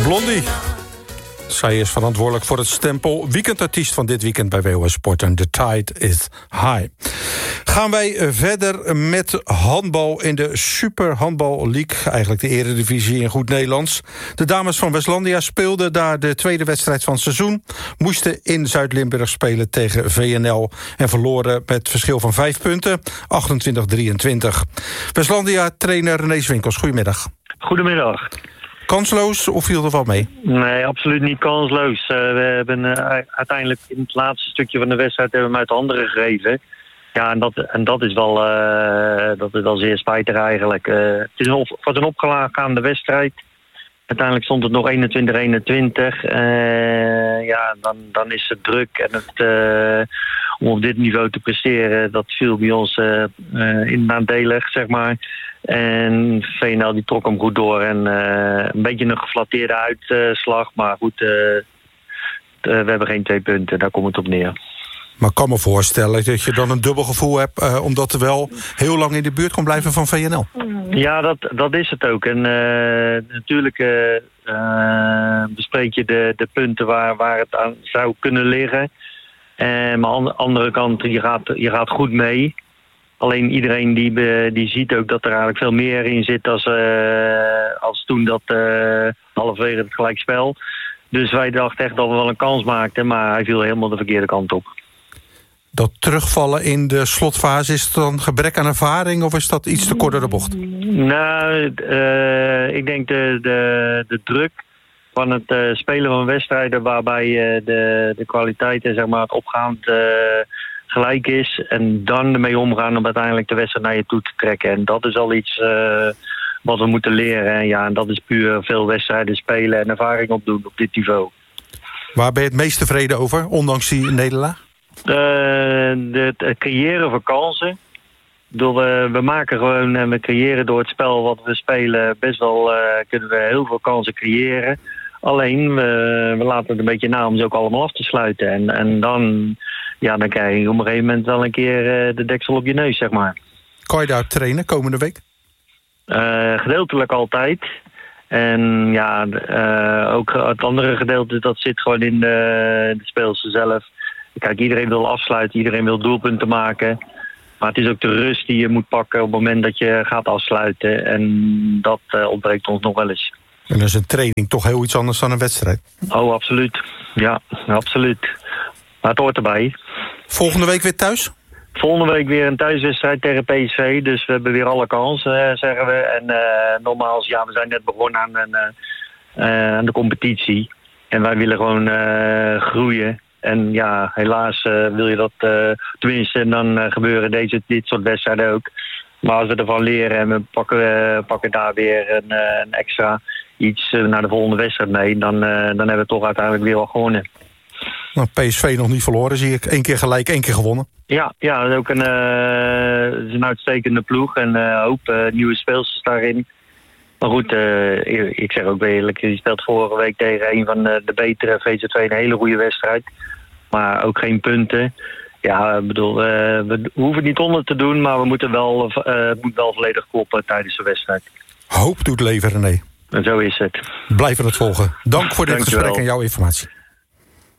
Blondie. Zij is verantwoordelijk voor het stempel weekendartiest van dit weekend bij WOS Sport. En The Tide is High. Gaan wij verder met handbal in de Super Handbal League. Eigenlijk de eredivisie in goed Nederlands. De dames van Westlandia speelden daar de tweede wedstrijd van het seizoen. Moesten in Zuid-Limburg spelen tegen VNL. En verloren met verschil van 5 punten. 28-23. Westlandia-trainer René Swinkels, goedemiddag. Goedemiddag. Kansloos of viel er wat mee? Nee, absoluut niet kansloos. We hebben uiteindelijk in het laatste stukje van de wedstrijd hebben we hem uit de handen gegeven. Ja, en dat is wel zeer spijtig eigenlijk. Het was een opgaande wedstrijd. Uiteindelijk stond het nog 21-21. Ja, dan is het druk. En om op dit niveau te presteren, dat viel bij ons nadelig, zeg maar. En VNL die trok hem goed door. En een beetje een geflatteerde uitslag. Maar goed, we hebben geen 2 punten. Daar komt het op neer. Maar ik kan me voorstellen dat je dan een dubbel gevoel hebt, omdat er wel heel lang in de buurt kon blijven van VNL. Ja, dat is het ook. En natuurlijk bespreek je de punten waar het aan zou kunnen liggen. Maar aan de andere kant, je gaat goed mee. Alleen iedereen die ziet ook dat er eigenlijk veel meer in zit als toen dat halverwege het gelijkspel. Dus wij dachten echt dat we wel een kans maakten, maar hij viel helemaal de verkeerde kant op. Dat terugvallen in de slotfase, is het dan gebrek aan ervaring of is dat iets te kort door de bocht? Nou, ik denk de druk van het spelen van wedstrijden waarbij de kwaliteiten, zeg maar, het opgaand gelijk is. En dan ermee omgaan om uiteindelijk de wedstrijd naar je toe te trekken. En dat is al iets wat we moeten leren. En ja, en dat is puur veel wedstrijden spelen en ervaring opdoen op dit niveau. Waar ben je het meest tevreden over, ondanks die nederlaag? Het creëren van kansen. We maken gewoon, we creëren door het spel wat we spelen best wel, kunnen we heel veel kansen creëren. Alleen, we laten het een beetje na om ze ook allemaal af te sluiten. En dan krijg je op een gegeven moment wel een keer de deksel op je neus, zeg maar. Kan je daar trainen komende week? Gedeeltelijk altijd. En ja, ook het andere gedeelte, dat zit gewoon in de speelster zelf. Kijk, iedereen wil afsluiten, iedereen wil doelpunten maken. Maar het is ook de rust die je moet pakken op het moment dat je gaat afsluiten. En dat ontbreekt ons nog wel eens. En dan is een training toch heel iets anders dan een wedstrijd? Oh, absoluut. Ja, absoluut. Maar het hoort erbij. Volgende week weer thuis? Volgende week weer een thuiswedstrijd tegen PSV. Dus we hebben weer alle kans, zeggen we. En nogmaals, ja, we zijn net begonnen aan de competitie. En wij willen gewoon groeien. En ja, helaas wil je dat tenminste. En dan gebeuren dit soort wedstrijden ook. Maar als we ervan leren en we pakken daar weer een extra iets naar de volgende wedstrijd mee, dan hebben we toch uiteindelijk weer wel gewonnen. Nou, PSV nog niet verloren, zie ik. 1 keer gelijk, 1 keer gewonnen. Ja, dat is ook een uitstekende ploeg en een hoop nieuwe speelsters daarin. Maar goed, ik zeg ook eerlijk, je speelt vorige week tegen een van de betere VZ2 een hele goede wedstrijd. Maar ook geen punten. Ja, ik bedoel, we hoeven niet onder te doen, maar we moeten het moet wel volledig kloppen tijdens de wedstrijd. Hoop doet leven, René. En zo is het. Blijven het volgen. Dank voor dit gesprek en jouw informatie.